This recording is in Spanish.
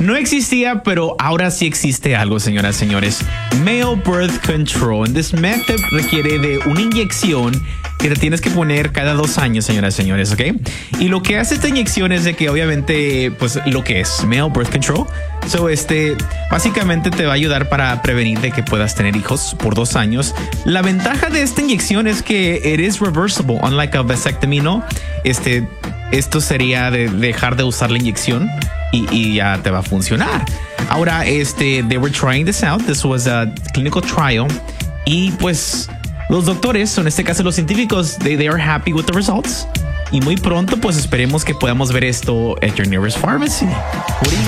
No existía, pero ahora sí existe algo, señoras y señores. Male Birth Control. This method requiere de una inyección que te tienes que poner cada 2 años, señoras y señores, ¿ok? Y lo que hace esta inyección es de que obviamente, pues lo que es Male Birth Control. So, básicamente te va a ayudar para prevenir de que puedas tener hijos por 2 años. La ventaja de esta inyección es que it is reversible, unlike a vasectomy, ¿no? Esto sería de dejar de usar la inyección y ya te va a funcionar. Ahora, they were trying this out. This was a clinical trial. Y pues los doctores, o en este caso los científicos, they are happy with the results. Y muy pronto, pues esperemos que podamos ver esto at your nearest pharmacy.